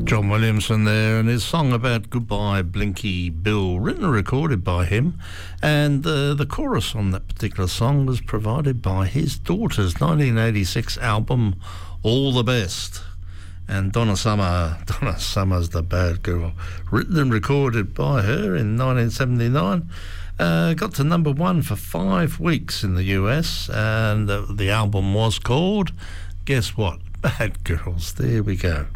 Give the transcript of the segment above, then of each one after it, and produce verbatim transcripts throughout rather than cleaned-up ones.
John Williamson there, and his song about Goodbye Blinky Bill, written and recorded by him, and uh, the chorus on that particular song was provided by his daughter's nineteen eighty-six album All the Best. And Donna Summer, Donna Summer's the bad girl, written and recorded by her in nineteen seventy-nine, uh, got to number one for five weeks in the U S, and uh, the album was called, guess what, Bad Girls. There we go.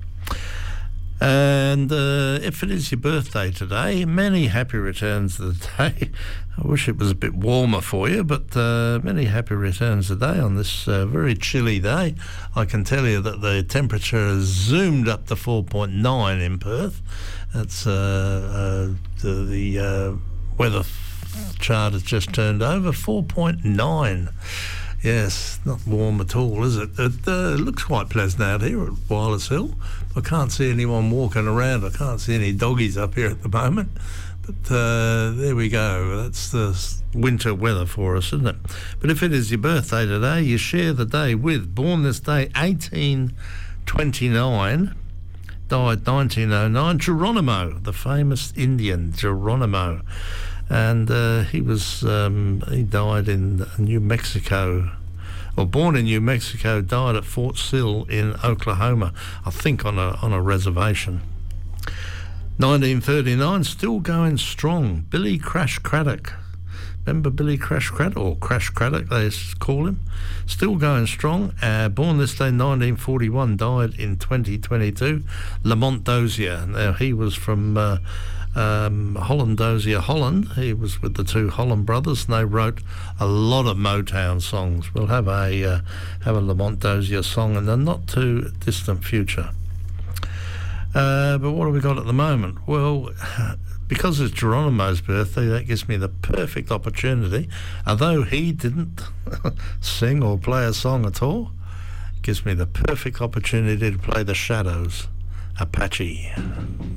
And uh, if it is your birthday today, many happy returns of the day. I wish it was a bit warmer for you, but uh, many happy returns of the day on this uh, very chilly day. I can tell you that the temperature has zoomed up to four point nine in Perth. That's uh, uh, the, the uh, weather chart has just turned over, four point nine. Yes, not warm at all, is it? It uh, looks quite pleasant out here at Wireless Hill. I can't see anyone walking around. I can't see any doggies up here at the moment. But uh, there we go. That's the winter weather for us, isn't it? But if it is your birthday today, you share the day with, born this day, eighteen twenty-nine, died nineteen oh nine, Geronimo, the famous Indian Geronimo. And uh, he was um, he died in New Mexico, or born in New Mexico, died at Fort Sill in Oklahoma, I think on a on a reservation. nineteen thirty-nine, still going strong, Billy Crash Craddock. Remember Billy Crash Craddock, or Crash Craddock they call him? Still going strong. Uh, born this day nineteen forty-one, died in twenty twenty-two. Lamont Dozier. Now he was from Uh, Um, Holland Dozier, Holland. He was with the two Holland brothers, and they wrote a lot of Motown songs. We'll have a uh, have a Lamont Dozier song in the not too distant future. Uh, but what have we got at the moment? Well, because it's Geronimo's birthday, that gives me the perfect opportunity. Although he didn't sing or play a song at all, it gives me the perfect opportunity to play the Shadows, Apache.